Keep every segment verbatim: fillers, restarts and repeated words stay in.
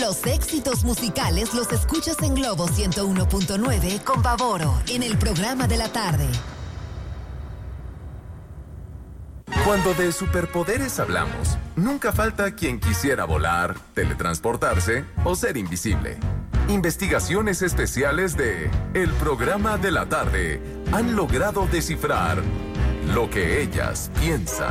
Los éxitos musicales los escuchas en Globo ciento uno punto nueve con Pavoro, en el programa de la tarde. Cuando de superpoderes hablamos, nunca falta quien quisiera volar, teletransportarse o ser invisible. Investigaciones especiales de El Programa de la Tarde han logrado descifrar lo que ellas piensan.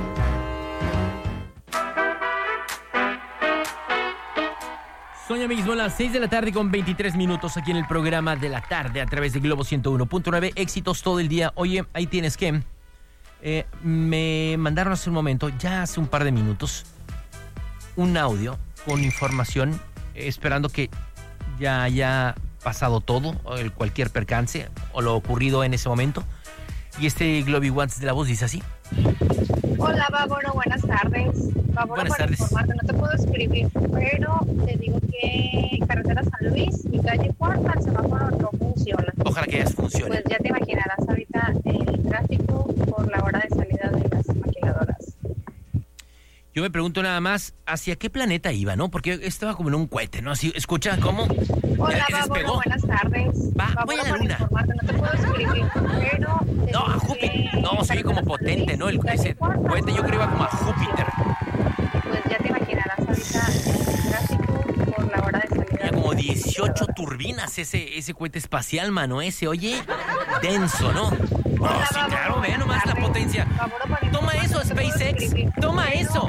Son ya mismo las seis de la tarde con veintitrés minutos aquí en el Programa de la Tarde a través de Globo ciento uno punto nueve. Éxitos todo el día. Oye, ahí tienes que... Eh, me mandaron hace un momento, ya hace un par de minutos, un audio con información, eh, esperando que ya haya pasado todo, o el, cualquier percance o lo ocurrido en ese momento. Y este Globy Once de la voz dice así. Hola, Bárbaro, buenas tardes. Bárbaro, buenas para tardes. informarte, no te puedo escribir, pero te digo que carretera San Luis y calle Cuarta, el semáforo no funciona. Ojalá que ya funcione. Pues ya te imaginarás ahorita el tráfico por la hora de salida de las maquiladoras. Yo me pregunto nada más, ¿hacia qué planeta iba, no? Porque estaba como en un cohete, ¿no? Así, escucha, ¿cómo? Hola, Ya Bárbaro, buenas tardes. Va, Bárbaro, voy a la para luna. informarte, no te puedo escribir, pero te No, a digo Júpiter. que No, se oye como carretera San potente, Luis ¿no? El, y calle ese Cuarta, cohete yo creo que iba como a Júpiter. Pues ya te imaginarás ahorita el tráfico por la hora de salida. Tenía como dieciocho turbinas ese, ese cohete espacial, mano. Ese, oye, denso, ¿no? Oh, sí, claro, ve nomás la potencia. Toma eso, SpaceX. Toma eso.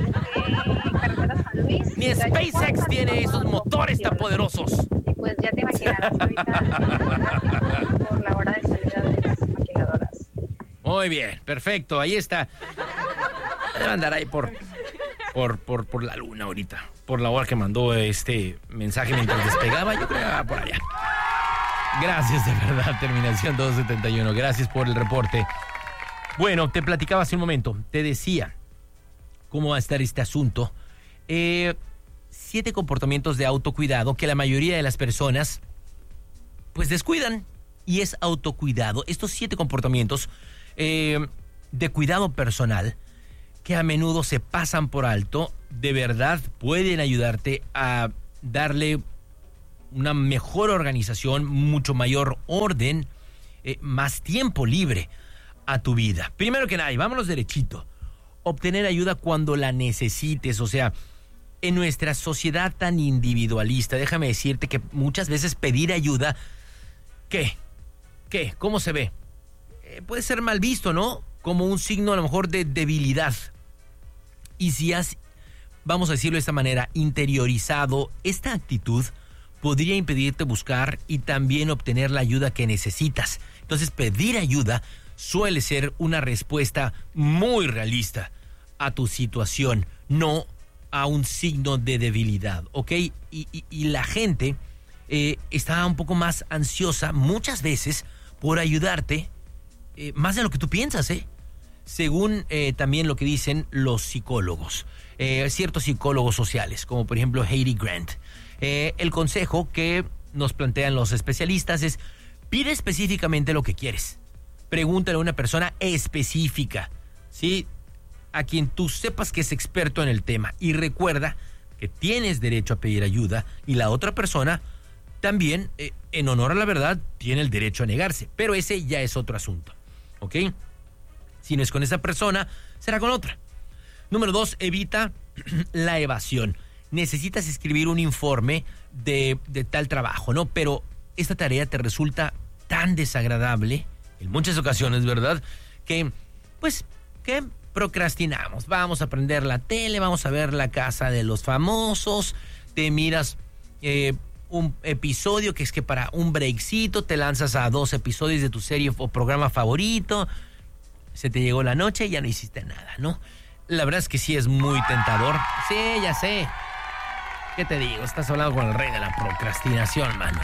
Ni SpaceX tiene esos motores tan poderosos. Y pues ya te imaginarás ahorita por la hora de salida de las maquiladoras. Muy bien, perfecto, ahí está. Debe andar ahí por, por, por, por la luna ahorita. Por la hora que mandó este mensaje mientras despegaba, yo creo que era por allá. Gracias, de verdad, terminación dos setenta y uno. Gracias por el reporte. Bueno, te platicaba hace un momento, te decía cómo va a estar este asunto. Eh, siete comportamientos de autocuidado que la mayoría de las personas pues descuidan, y es autocuidado. Estos siete comportamientos eh, de cuidado personal que a menudo se pasan por alto, de verdad pueden ayudarte a darle una mejor organización, mucho mayor orden, eh, más tiempo libre a tu vida. Primero que nada, y vámonos derechito, obtener ayuda cuando la necesites. O sea, en nuestra sociedad tan individualista, déjame decirte que muchas veces pedir ayuda, ¿qué? ¿Qué? ¿Cómo se ve? Eh, puede ser mal visto, ¿no? Como un signo a lo mejor de debilidad. Y si has, vamos a decirlo de esta manera, interiorizado esta actitud, podría impedirte buscar y también obtener la ayuda que necesitas. Entonces, pedir ayuda suele ser una respuesta muy realista a tu situación, no a un signo de debilidad, ¿ok? Y, y, y la gente eh, está un poco más ansiosa muchas veces por ayudarte, eh, más de lo que tú piensas, ¿eh? Según eh, también lo que dicen los psicólogos, eh, ciertos psicólogos sociales, como por ejemplo Heidi Grant. Eh, el consejo que nos plantean los especialistas es: pide específicamente lo que quieres. Pregúntale a una persona específica, ¿sí?, a quien tú sepas que es experto en el tema. Y recuerda que tienes derecho a pedir ayuda, y la otra persona también, eh, en honor a la verdad, tiene el derecho a negarse. Pero ese ya es otro asunto, ¿ok? Si no es con esa persona, será con otra. Número dos, evita la evasión. Necesitas escribir un informe de, de tal trabajo, ¿no? Pero esta tarea te resulta tan desagradable, en muchas ocasiones, ¿verdad?, que, pues, que procrastinamos. Vamos a prender la tele, vamos a ver La Casa de los Famosos, te miras eh, un episodio que es que para un breakcito te lanzas a dos episodios de tu serie o programa favorito, se te llegó la noche y ya no hiciste nada, ¿no? La verdad es que sí es muy tentador. Sí, ya sé. ¿Qué te digo? Estás hablando con el rey de la procrastinación, mano.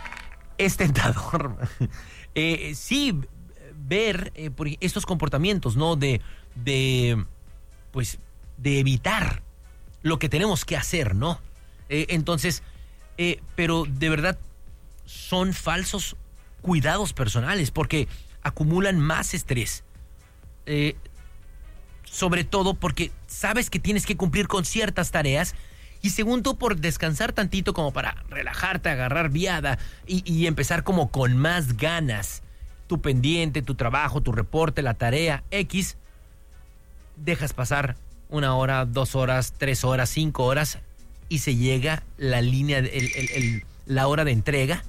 Es tentador. eh, sí, ver eh, por estos comportamientos, ¿no? De, de, pues, de evitar lo que tenemos que hacer, ¿no? Eh, entonces, eh, pero de verdad son falsos cuidados personales porque acumulan más estrés. Eh, sobre todo porque sabes que tienes que cumplir con ciertas tareas Y segundo, por descansar tantito como para relajarte, agarrar viada y, y empezar como con más ganas. Tu pendiente, tu trabajo, tu reporte, la tarea X, dejas pasar una hora, dos horas, tres horas, cinco horas y se llega la línea, el, el, el, la hora de entrega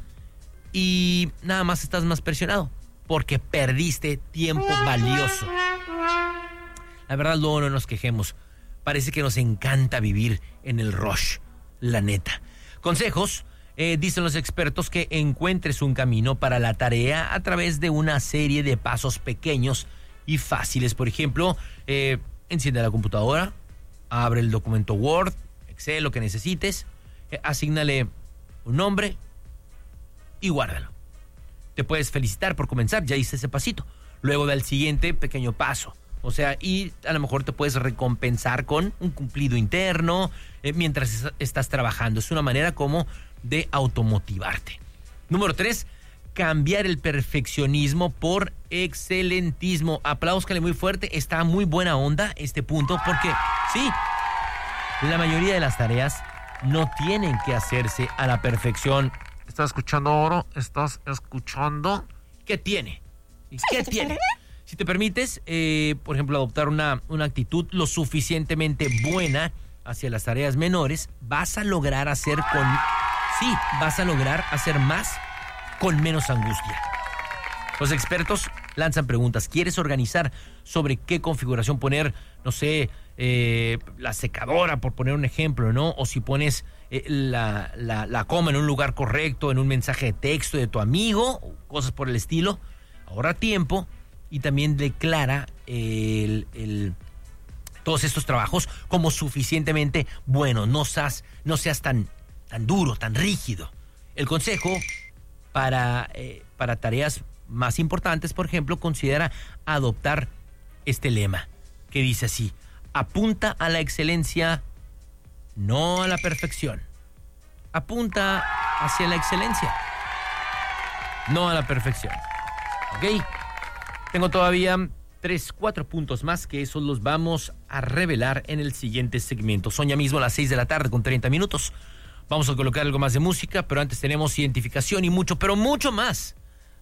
y nada más estás más presionado porque perdiste tiempo valioso. La verdad, luego no nos quejemos. Parece que nos encanta vivir en el rush, la neta. Consejos, eh, dicen los expertos que encuentres un camino para la tarea a través de una serie de pasos pequeños y fáciles. Por ejemplo, eh, enciende la computadora, abre el documento Word, Excel, lo que necesites, eh, asígnale un nombre y guárdalo. Te puedes felicitar por comenzar, ya hice ese pasito. Luego da el siguiente pequeño paso. O sea, y a lo mejor te puedes recompensar con un cumplido interno eh, mientras es, estás trabajando. Es una manera como de automotivarte. Número tres, cambiar el perfeccionismo por excelentismo. Aplaúscale muy fuerte, está muy buena onda este punto porque, sí, la mayoría de las tareas no tienen que hacerse a la perfección. ¿Estás escuchando, Oro? ¿Estás escuchando? ¿Qué tiene? ¿Qué tiene? Si te permites, eh, por ejemplo, adoptar una, una actitud lo suficientemente buena hacia las tareas menores, vas a lograr hacer con... Sí, vas a lograr hacer más con menos angustia. Los expertos lanzan preguntas. ¿Quieres organizar sobre qué configuración poner, no sé, eh, la secadora, por poner un ejemplo, ¿no? O si pones eh, la, la, la coma en un lugar correcto, en un mensaje de texto de tu amigo, o cosas por el estilo. Ahorra tiempo. Y también declara el, el, todos estos trabajos como suficientemente buenos. No seas, no seas tan, tan duro, tan rígido. El consejo para, eh, para tareas más importantes, por ejemplo, considera adoptar este lema que dice así: apunta a la excelencia, no a la perfección. Apunta hacia la excelencia, no a la perfección. ¿Ok? Tengo todavía tres, cuatro puntos más que esos los vamos a revelar en el siguiente segmento. Son ya mismo a las seis de la tarde con treinta minutos. Vamos a colocar algo más de música, pero antes tenemos identificación y mucho, pero mucho más